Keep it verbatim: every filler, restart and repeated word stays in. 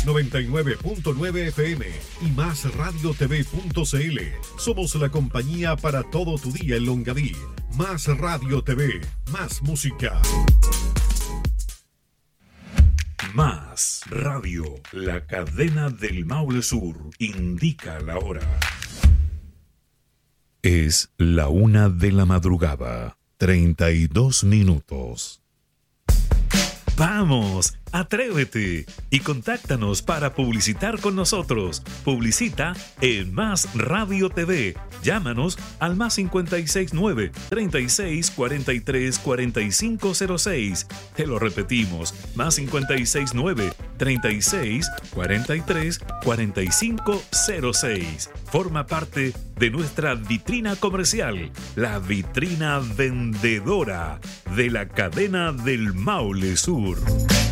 noventa y nueve punto nueve F M y más radio t v punto c l. Somos la compañía para todo tu día en Longaví. Más Radio T V, más música. Más Radio, la cadena del Maule Sur, indica la hora. Es la una de la madrugada, treinta y dos minutos. ¡Vamos! ¡Atrévete! Y contáctanos para publicitar con nosotros. Publicita en Más Radio T V. Llámanos al más cincuenta y seis nueve, treinta y seis, cuarenta y tres, cuarenta y cinco cero seis. Te lo repetimos, más cincuenta y seis nueve, treinta y seis, cuarenta y tres, cuarenta y cinco cero seis. Forma parte de nuestra vitrina comercial, la vitrina vendedora de la cadena del Maule Sur.